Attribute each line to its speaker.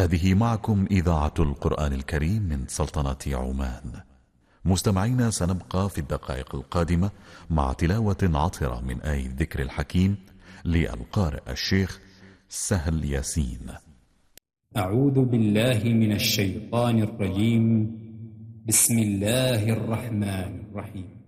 Speaker 1: هذه معكم إذاعة القرآن الكريم من سلطنة عمان. مستمعينا، سنبقى في الدقائق القادمة مع تلاوة عطرة من آية الذكر الحكيم للقارئ الشيخ سهل ياسين.
Speaker 2: أعوذ بالله من الشيطان الرجيم. بسم الله الرحمن الرحيم.